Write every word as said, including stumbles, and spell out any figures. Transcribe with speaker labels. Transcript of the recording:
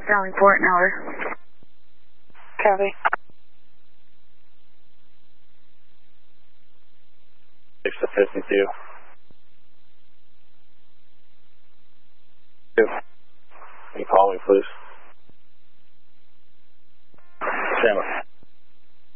Speaker 1: Valley Fort, an hour.
Speaker 2: Copy.
Speaker 3: six to fifty-two. Two. Can you call me, please? Stand by.